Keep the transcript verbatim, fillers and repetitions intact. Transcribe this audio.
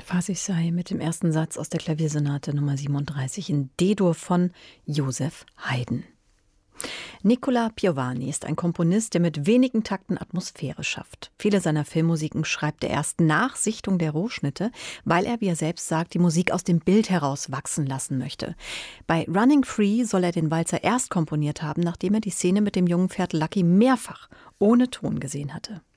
Was ich sei mit dem ersten Satz aus der Klaviersonate Nummer siebenunddreißig in D-Dur von Joseph Haydn. Nicola Piovani ist ein Komponist, der mit wenigen Takten Atmosphäre schafft. Viele seiner Filmmusiken schreibt er erst nach Sichtung der Rohschnitte, weil er, wie er selbst sagt, die Musik aus dem Bild heraus wachsen lassen möchte. Bei Running Free soll er den Walzer erst komponiert haben, nachdem er die Szene mit dem jungen Pferd Lucky mehrfach ohne Ton gesehen hatte.